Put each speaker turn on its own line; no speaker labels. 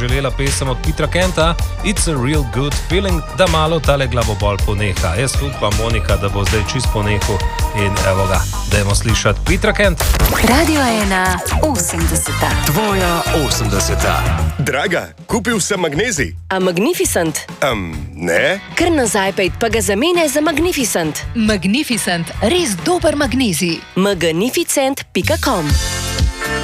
želela pesem od Petra Kenta It's a real good feeling, da malo tale glavobol poneha. Jaz upam, Monika, da bo zdaj čist ponehal in evo ga, dajmo slišati Petra Kent.
Radio 1 80.
Tvoja 80.
Draga, kupil sem magnezij.
A Magnificent?
Ne?
Kar nazaj pejt, pa ga zamene za Magnificent.
Magnificent, res dober magnezij.
magnificent.com